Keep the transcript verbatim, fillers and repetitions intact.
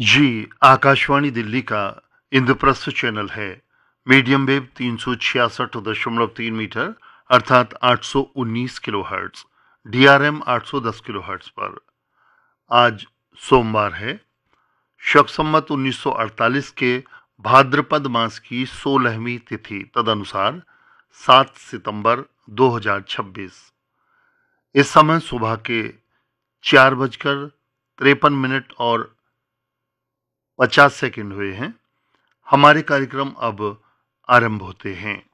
जी, आकाशवाणी दिल्ली का इंद्रप्रस्थ चैनल है। Medium wave तीन सौ छियासठ दशमलव तीन मीटर अर्थात आठ सौ उन्नीस किलोहर्ट्ज, डीआरएम आठ सौ दस किलोहर्ट्ज पर। आज सोमवार है, शक संवत उन्नीस सौ अड़तालीस के भाद्रपद मास की सोलहवीं तिथि तदनुसार सात सितंबर दो हज़ार छब्बीस। इस समय सुबह के चार बजकर तिरपन मिनट और पचास सेकंड हुए हैं। हमारे कार्यक्रम अब आरंभ होते हैं।